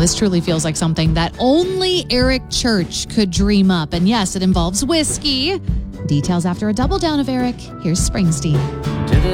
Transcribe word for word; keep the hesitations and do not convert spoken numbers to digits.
this truly feels like something that only Eric Church could dream up. And yes, it involves whiskey. Details after a double down of Eric. Here's Springsteen.